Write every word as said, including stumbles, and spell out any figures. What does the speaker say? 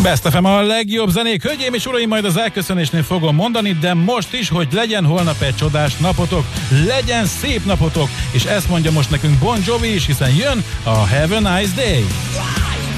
Best ef em a legjobb zenék. Hölgyeim és uraim, majd az elköszönésnél fogom mondani, de most is, hogy legyen holnap egy csodás napotok, legyen szép napotok, és ezt mondja most nekünk Bon Jovi is, hiszen jön a Have a Nice Day.